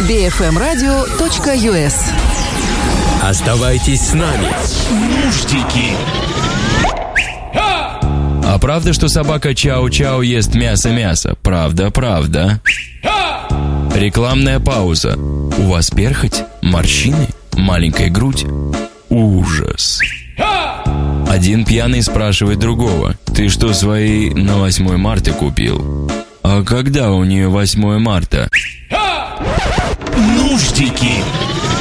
bfmradio.us. Оставайтесь с нами. Нуждики. А правда, что собака Чау-Чау ест мясо-мясо? Правда, правда. Рекламная пауза. У вас перхоть, морщины, маленькая грудь? Ужас. Один пьяный спрашивает другого: ты что, свои на 8 марта купил? А когда у нее 8 марта? Нуждики.